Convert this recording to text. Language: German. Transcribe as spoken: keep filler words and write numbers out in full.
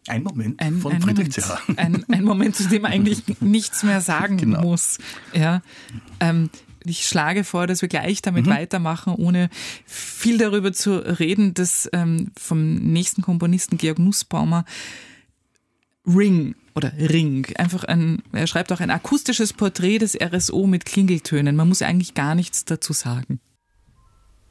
Ein Moment ein, von ein Friedrich Moment, Zerha. Ein, ein Moment, zu dem man eigentlich nichts mehr sagen genau. muss. Ja, ähm, ich schlage vor, dass wir gleich damit mhm. weitermachen, ohne viel darüber zu reden, dass ähm, vom nächsten Komponisten Georg Nussbaumer Ring oder Ring, einfach ein, er schreibt auch ein akustisches Porträt des R S O mit Klingeltönen. Man muss eigentlich gar nichts dazu sagen.